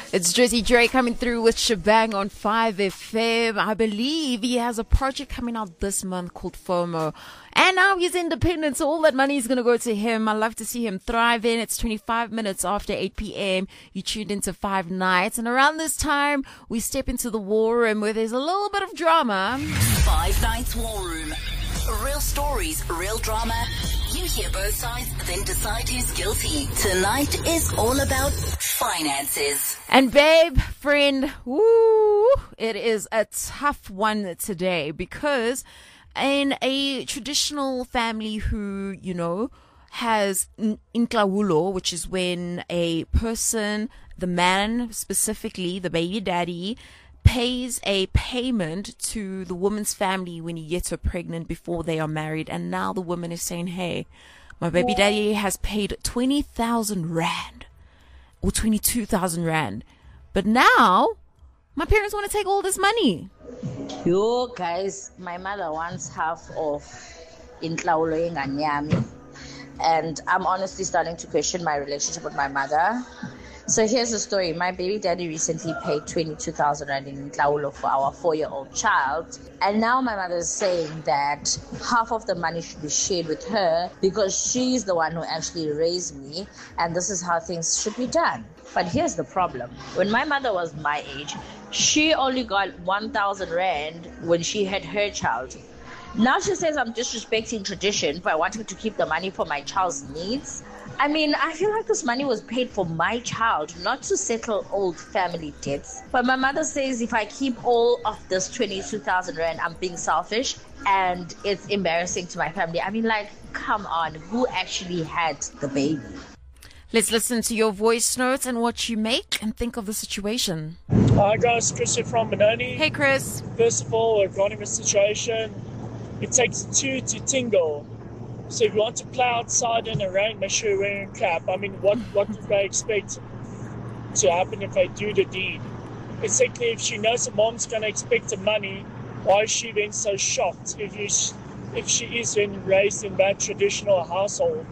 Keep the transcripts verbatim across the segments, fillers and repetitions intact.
It's Drizzy Dre coming through with Shebang on five F M. I believe he has a project coming out this month called FOMO. And now he's independent, so all that money is going to go to him. I love to see him thriving. It's twenty-five minutes after eight p.m. You tuned into Five Nights. And around this time, we step into the war room where there's a little bit of drama. Five Nights War Room. Real stories, real drama. You hear both sides, then decide who's guilty. Tonight is all about finances. And babe, friend, woo, it is a tough one today because in a traditional family who, you know, has inklawulo, which is when a person, the man specifically, the baby daddy, pays a payment to the woman's family when he gets her pregnant before they are married. And now the woman is saying, hey, my baby daddy has paid twenty thousand rand or twenty-two thousand rand. But now my parents want to take all this money. Yo, guys, my mother wants half of intlawulo yengane yami. And I'm honestly starting to question my relationship with my mother. So here's the story. My baby daddy recently paid twenty-two thousand rand in intlawulo for our four-year-old child. And now my mother is saying that half of the money should be shared with her because she's the one who actually raised me. And this is how things should be done. But here's the problem. When my mother was my age, she only got one thousand rand when she had her child. Now she says I'm disrespecting tradition by wanting to keep the money for my child's needs. I mean, I feel like this money was paid for my child, not to settle old family debts. But my mother says if I keep all of this twenty-two thousand rand, I'm being selfish and it's embarrassing to my family. I mean, like, come on, who actually had the baby? Let's listen to your voice notes and what you make and think of the situation. Hi guys, Chris here from Benoni. Hey Chris. First of all, regarding the situation, it takes two to tingle. So if you want to play outside in the rain, make sure you're wearing a cap. I mean, what, what do they expect to happen if they do the deed? And secondly, if she knows the mom's going to expect the money, why is she then so shocked if, you, if she is then raised in that traditional household?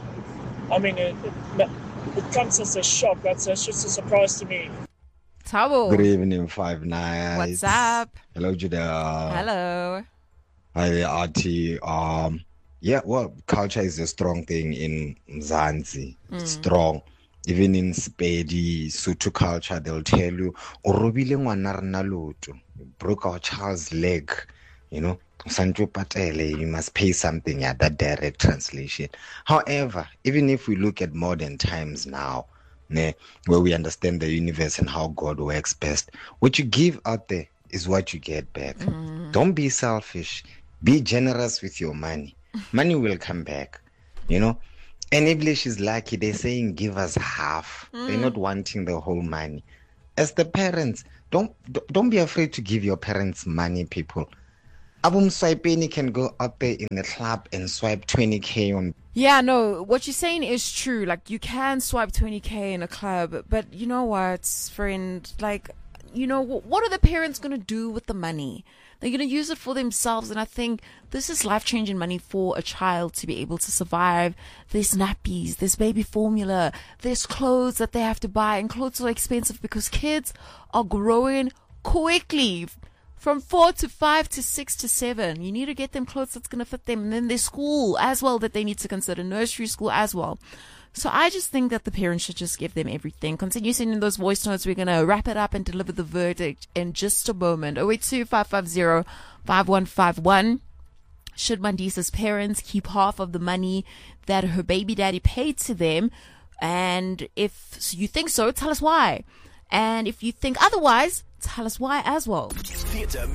I mean, it, it, it comes as a shock. That's, that's just a surprise to me. Tabo. Good evening, Five Nights. What's up? Hello, Judah. Hello. Hi, R T. Um, yeah, well, culture is a strong thing in Mzansi. It's strong. Even in Spedi, Sotho culture, they'll tell you, "Orobile ngwana rena loto." You broke our child's leg. You know, Sancho Patele, you must pay something. Yeah, that direct translation. However, even if we look at modern times now, ne, where we understand the universe and how God works best, what you give out there is what you get back. Mm. Don't be selfish. Be generous with your money. Money will come back, you know. And English is lucky. They're saying give us half. Mm. They're not wanting the whole money. As the parents, don't don't be afraid to give your parents money, people. Abum Swipeni can go up there in the club and swipe twenty K on. Yeah, no, what you're saying is true. Like, you can swipe twenty K in a club, but you know what, friend? Like, you know, what are the parents going to do with the money? They're going to use it for themselves. And I think this is life-changing money for a child to be able to survive. There's nappies, there's baby formula, there's clothes that they have to buy. And clothes are expensive because kids are growing quickly. From four to five to six to seven. You need to get them clothes that's going to fit them. And then there's school as well that they need to consider. Nursery school as well. So I just think that the parents should just give them everything. Continue sending those voice notes. We're going to wrap it up and deliver the verdict in just a moment. oh eight two, five five zero, five one five one. Should Mandisa's parents keep half of the money that her baby daddy paid to them? And if you think so, tell us why. And if you think otherwise, tell us why as well.